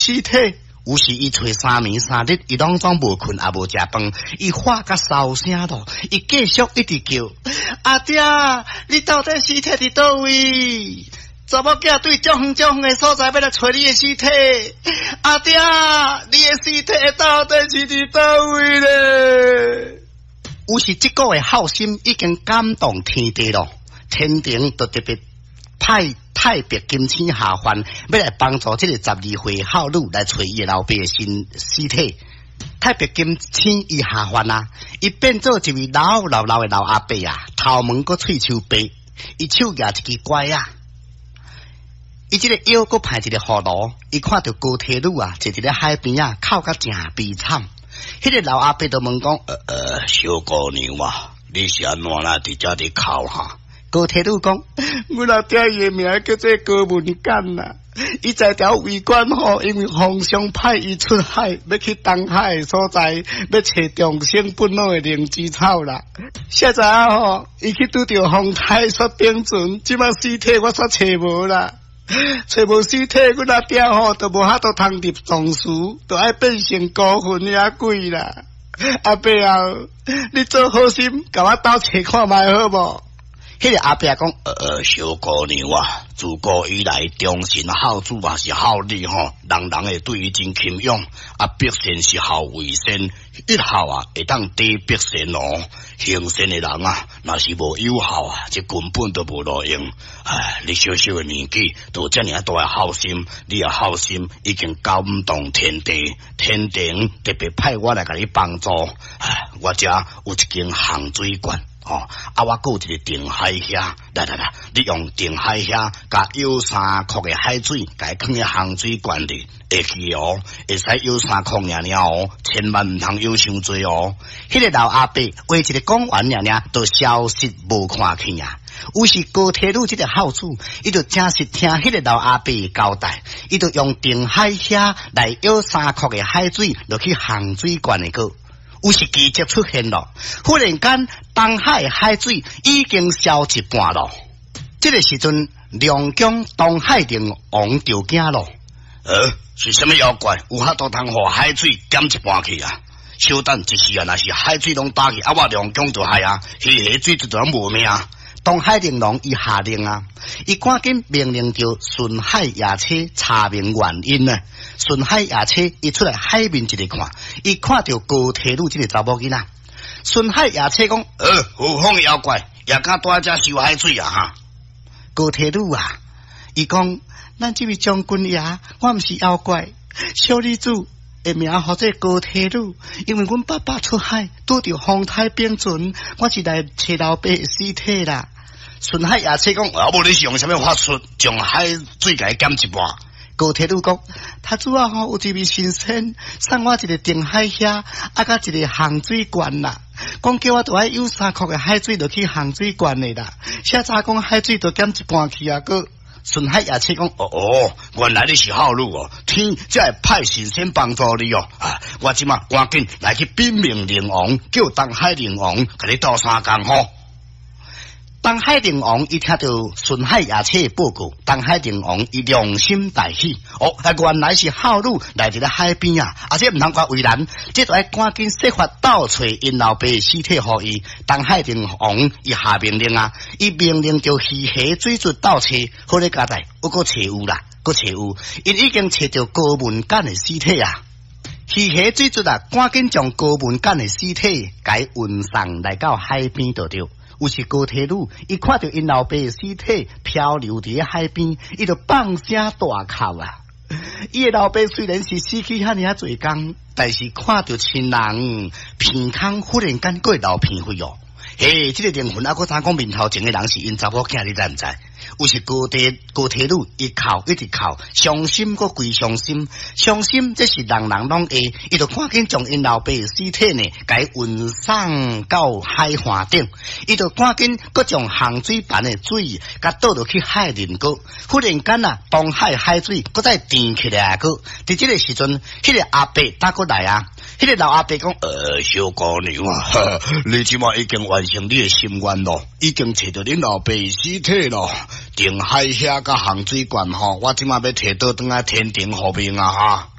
尸体。有时伊找3暝3日，伊拢总无困也无食饭，伊喊甲烧声咯，伊继续一直叫阿爹，你到底尸体伫倒位？查某囝对足远的所在要来找你的尸体，阿爹，你的尸体到底是伫倒位咧？有时这个的孝心已经感动天地咯，天庭就特别派太白金星下凡，要来帮助这个12岁孝女来找伊老爸的尸体。太白金星伊下凡啊，伊变做一位老的老阿伯啊，头毛个喙鬚白，伊手举一支拐啊，伊这个腰个派一个葫芦，伊看到高梯女啊，坐伫咧海边啊，哭甲正悲惨。迄个老阿伯就问讲：小姑娘啊，你是安怎啦？伫遮伫哭哈？高梯女讲：我老爹伊名叫做高文干啦，伊在条围观吼，因为皇上派伊出海，要去东海的所在，要找众生本老的灵芝草啦。现在啊吼，伊去拄着风台煞冰船，即摆尸体我煞找无啦。找无尸体，阮阿爹吼都无法度通入藏书，都爱变成孤魂野鬼啦。阿伯啊，你做好心，甲我斗找看卖好无？迄个阿伯讲：小姑娘啊，自古以来，忠臣孝子也是孝女吼，人会对伊真钦仰。啊，百姓是孝为先，一孝啊会当抵百姓哦。行善的人啊，若是无有孝啊，这根本都无路用。唉，你小小的年纪，都遮尔大的孝心，你的孝心已经感动天地，天庭特别派我来甲你帮助。唉，我遮有一间hàng水馆。啊，我还有一个定海虾，来，你用定海虾甲有3块的海水，甲伊放喺hàng水罐里，会记哦，会使有3块尔哦，千万唔通有伤多哦。迄个老阿伯话一个讲完尔，就消失无看去啊。有时高铁路这个好处，伊就真是听迄个老阿伯交代，伊就用定海虾来舀3块的海水落去hàng水罐里个。有时奇迹出现了，忽然间东海海水已经消一半了。这个时阵，龙江东海陵王就惊了。是什么妖怪？有法度通互海水减一半去啊？小等一时啊，若是海水拢打去，我龙江就害啊，迄水就拢无命。东海陵王伊下令啊，伊赶紧命令着顺海夜车查明原因啊。顺海夜车伊出来海面一个看，伊看到高梯女这个查某囡仔。顺海夜车讲：有风的妖怪也敢住在遮收海水啊哈！高梯女啊，伊讲：咱这位将军爷，我毋是妖怪，小女子的名号做高梯女，因为阮爸爸出海拄着风台冰船，我是来找老爸的尸体啦。顺海夜车讲：无你是用什么法术将海水甲伊减一半？高铁路讲，他主要有一位先生送我一个定海虾，甲一个hàng水罐啦。讲叫我都爱有3块的海水落去hàng水罐的啦。现在讲海水都减一半去啊！个顺海夜车讲，原来你是好女哦，天才会派先生帮助你哦。我即马赶紧来去禀明灵王，叫东海灵王甲你斗3工吼。东海陵王伊听到顺海夜车的报告，东海陵王伊良心大喜，原来是孝女来伫咧海边啊，而且唔通怪为难，这就要赶紧设法倒找因老爸的尸体互伊。东海陵王伊下命令啊，伊命令着鱼虾水族倒找，好咧交代，我搁找有啦，搁找有，因已经找到高文干的尸体啊。鱼虾水族啊，赶紧将高文干的尸体改运送来到海边就对。有时高铁女，伊看到因老爸的尸体漂流伫海边，伊就放声大哭啊！伊的老爸虽然是死去遐尔侪工，但是看到亲人鼻孔忽然间过流鼻血哦。这个灵魂还佫怎讲面头前的人是因查某囝，你知唔知？有时高铁女一哭一直哭，伤心佫归伤心，伤心这是人拢会，伊就赶紧将因老爸的尸体呢，甲伊运送到海岸顶，伊就赶紧佫将hàng水板的水，甲倒落去海面个。忽然间啊，东海海水佫再甜起来个。伫这个时阵，迄个阿伯打过来啊， 迄个老阿伯讲，小姑娘啊，你即马已经完成你的心愿咯，已经找到恁老爸尸体咯，定海遐甲洪水关吼，我即马要摕倒转来天庭护命啊哈。